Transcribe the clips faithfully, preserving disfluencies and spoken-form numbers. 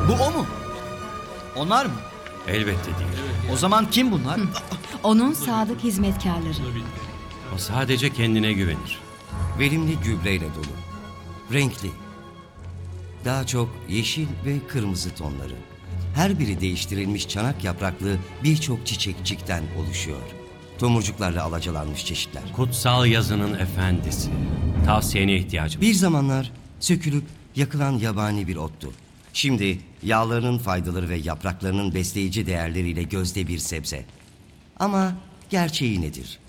Bu o mu? Onlar mı? Elbette değil. O zaman kim bunlar? Onun sadık hizmetkarları. O sadece kendine güvenir. Verimli gübreyle dolu. Renkli. Daha çok yeşil ve kırmızı tonları. Her biri değiştirilmiş çanak yapraklı birçok çiçekçikten oluşuyor. Tomurcuklarla alacalanmış çeşitler. Kutsal yazının efendisi. Tavsiyene ihtiyacım. Bir zamanlar sökülüp yakılan yabani bir ottu. Şimdi yağlarının faydaları ve yapraklarının besleyici değerleriyle gözde bir sebze. Ama gerçeği nedir?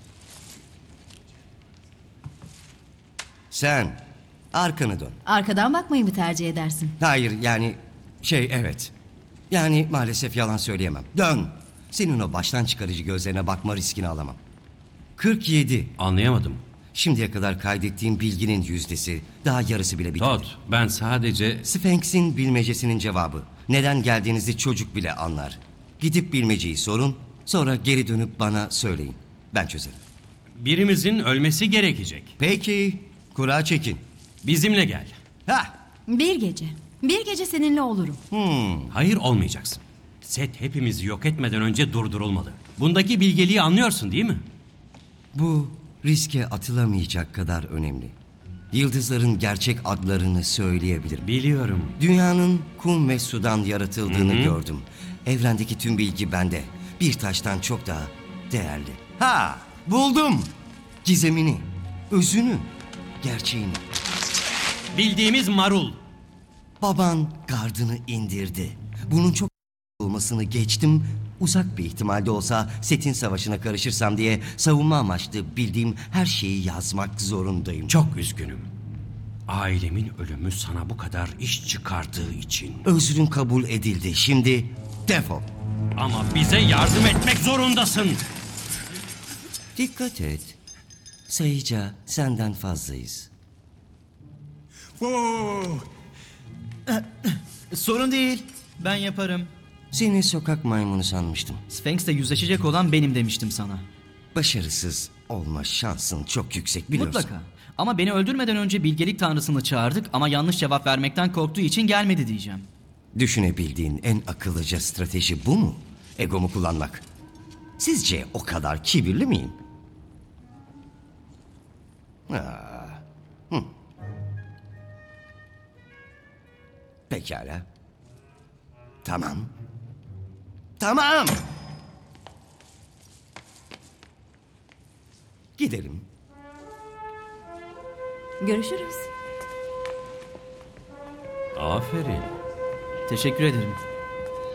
Sen arkanı dön. Arkadan bakmayı mı tercih edersin? Hayır, yani şey evet. Yani maalesef yalan söyleyemem. Dön. Senin o baştan çıkarıcı gözlerine bakma riskini alamam. kırk yedi. Anlayamadım. Şimdiye kadar kaydettiğim bilginin yüzdesi, daha yarısı bile bitmedi. Todd, ben sadece... Sphinx'in bilmecesinin cevabı. Neden geldiğinizi çocuk bile anlar. Gidip bilmeceyi sorun, sonra geri dönüp bana söyleyin. Ben çözerim. Birimizin ölmesi gerekecek. Peki, kura çekin. Bizimle gel. Ha! Bir gece. Bir gece seninle olurum. Hayır, olmayacaksın. Set hepimizi yok etmeden önce durdurulmalı. Bundaki bilgeliği anlıyorsun değil mi? Bu riske atılamayacak kadar önemli. Yıldızların gerçek adlarını söyleyebilirim. Biliyorum. Dünyanın kum ve sudan yaratıldığını Hı hı. gördüm. Evrendeki tüm bilgi bende. Bir taştan çok daha değerli. Ha! Buldum! Gizemini, özünü, gerçeğini. Bildiğimiz marul. Baban gardını indirdi. Bunun çok olmasını geçtim. Uzak bir ihtimalde olsa Set'in savaşına karışırsam diye savunma amaçlı bildiğim her şeyi yazmak zorundayım. Çok üzgünüm. Ailemin ölümü sana bu kadar iş çıkardığı için. Özrün kabul edildi. Şimdi defol. Ama bize yardım etmek zorundasın. Dikkat et. Sayıca senden fazlayız. Sorun değil. Ben yaparım. Seni sokak maymunu sanmıştım. Sphinx'le yüzleşecek olan benim demiştim sana. Başarısız olma şansın çok yüksek biliyorsun. Mutlaka. Ama beni öldürmeden önce bilgelik tanrısını çağırdık ama yanlış cevap vermekten korktuğu için gelmedi diyeceğim. Düşünebildiğin en akıllıca strateji bu mu? Egomu kullanmak. Sizce o kadar kibirli miyim? Aa, hı. Pekala. Tamam. Tamam. Gidelim. Görüşürüz. Aferin. Teşekkür ederim.